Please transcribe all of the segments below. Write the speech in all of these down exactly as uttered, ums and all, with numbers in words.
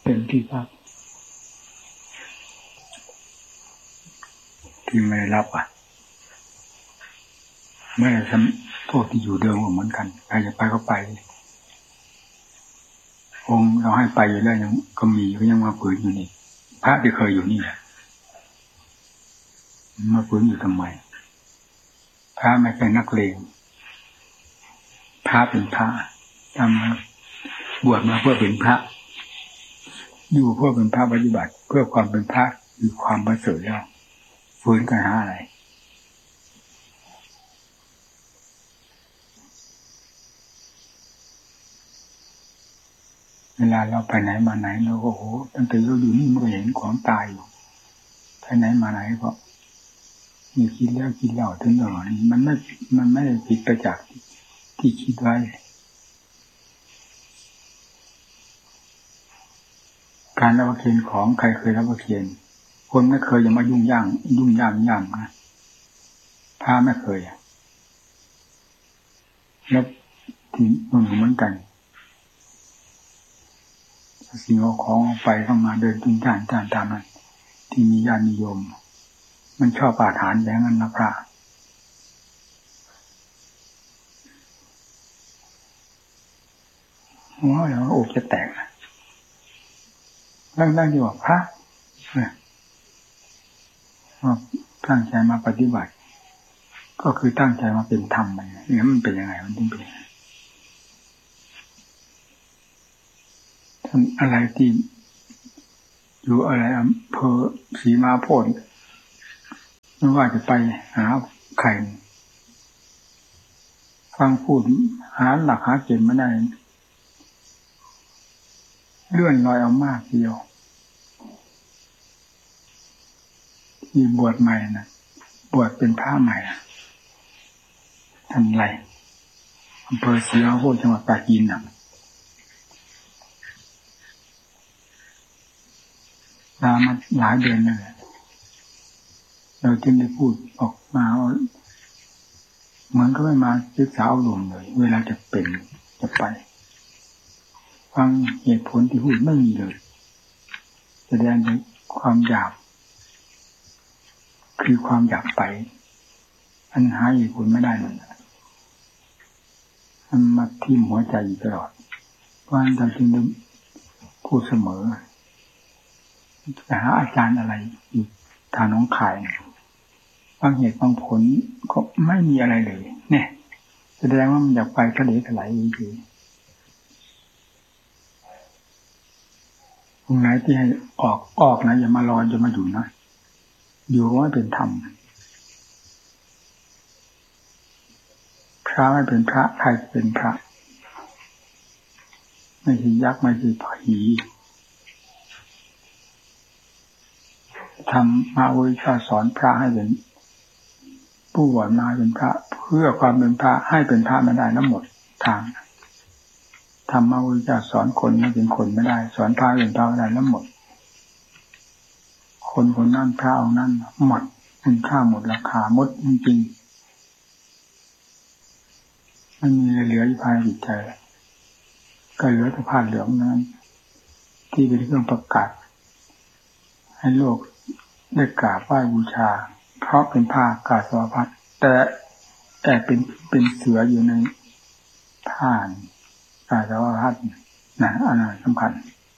เป็นที่พักที่ไม่ได้รับอ่ะไม่ได้ทำพวกที่อยู่เดิมเหมือนกันใครจะไปก็ไปองค์เราให้ไปอยู่แล้วยังก็มีก็ยังมาฝืนอยู่นี่พระที่เคยอยู่นี่แหละมาฝืนอยู่ทำไมพระไม่ใช่นักเลงพระเป็นพระทำมาบวชมาเพื่อเป็นพระอยู่เพื่อเป็นพระปฏิบัติเพื่อความเป็นพระคือความประเสริฐแล้วฝืนกันหาอะไรเวลาเราไปไหนมาไหนเราก็โอ้โหตั้งแต่เราอยู่นี่มันก็เห็นของตายอยู่ไปไหนมาไหนก็มีคิดแล้วคิดเล่าถึงตลอดนี้มันไม่มันไม่ได้ผิดไปจากที่คิดไว้การรับประเคนของใครเคยรับประเคนคนไม่เคยยังมายุ่งย่างยุ่งย่างย่างนะพระไม่เคยแล้วที่มันเหมือนกันสิ่งเอาของออกไปเข้ามาเดินตุ้งจ่านจ่านตามนั้นที่มีญาตินิยมมันชอบปาฐานอย่างนั้นนะพระหัวเราอกจะแตกนะนั่งๆอยู่ว่าพระเนี่ยว่าตั้งใจมาปฏิบัติก็คือตั้งใจมาเป็นธรรมไปเนี่ยมันเป็นยังไงมันถึงเป็นทำอะไรที่อยู่อะไรอำเภอศรีมาโพธิ์ไม่ว่าจะไปหาใครฟังพูดหาหลักหาเกณฑ์ไม่ได้เลื่อนลอยเอามากเดียวที่บวชใหม่นะบวชเป็นพระใหม่ทำไรอำเภอศรีมาโพธิ์จังหวัดปราจีนนะลามาหลายเดือนเลยเราจึงได้พูดออกมาเหมือนก็ไม่มาศึกษาอบรมเลยเวลาจะเป็นจะไปฟังเหตุผลที่พูดไม่มีเลยแสดงถึงความอยากคือความอยากไปอันหาเหตุผลไม่ได้เลยมันมาทิ่มหัวใจอยู่ตลอดเพราะฉะนั้นเราจึงได้พูดเสมอจะหาอาจารย์อะไรอยู่ทางน้องขายบางเหตุบางผลก็ไม่มีอะไรเลยเนี่ยแสดงว่ามันอยากไปทะเลทลายจริงๆตรงไหนที่ให้ออกออกนะอย่ามารออย่ามาอยู่นะอยู่ว่าเป็นธรรมพระไม่เป็นพระใครเป็นพระไม่ใช่ยักษ์ไม่ใช่ผีทำมาวิชาสอนพระให้เป็นผู้บวชมาเป็นพระเพื่อความเป็นพระให้เป็นพระไม่ได้ทั้งหมดทางทำมาวิชาสอนคนให้เป็นคนไม่ได้สอนพระเป็นพระไม่ได้ทั้งหมดคนคนนั้นพระองค์นั้นหมดคุณค่าหมดราคาหมดจริงๆไม่มีเหลืออยู่ภายในจิตใจก็เหลือแต่ผ้าเหลืองนั้นที่เป็นเครื่องประกาศให้โลกได้กราบไหว้บูชาเพราะเป็นผ้ากาสาวพัสแต่แต่เป็นเป็นเสืออยู่ในผ้ากาสาวพัสนะอันนั้นสำคัญ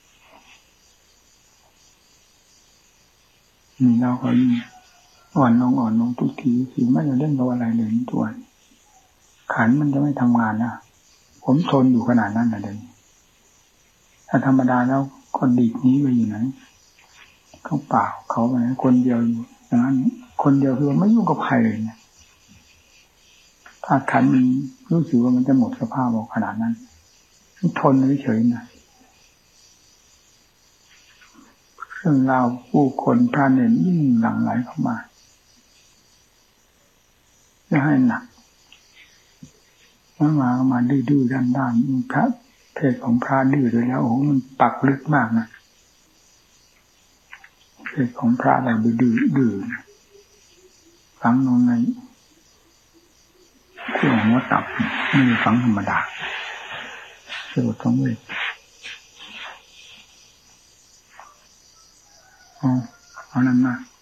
นี่เราก็ยิ่งอ่อนลงอ่อนลงทุกทีสิไม่จะเล่นกับอะไรเลยตัวขันมันจะไม่ทำงานนะผมทนอยู่ขนาดนั้นนะเดี๋ยวนี้ถ้าธรรมดาแล้วคนดีนี้ไปอยู่ไหนเขาเปล่าเขาไปคนเดียวอยู่อย่างนั้นคนเดียวคือไม่ยุ่งกับใครเลยเนี่ยถ้าขันมันรู้สึกว่ามันจะหมดสภาพขนาดนั้นทนเฉยๆนะเรื่องราวผู้คนพระเนรยิ่งหลั่งไหลเข้ามาจะให้หนักมามามาดื้อๆด้านๆพระเพศของพระดื้อเลยแล้วโอ้มันปักลึกมากนะเพศของพระอะไรดื้อดื้อฝังลงในขั้วหัวตับไม่ใช่ฝังธรรมดาเสื่อมสองเวทอ๋อเอานั่นมา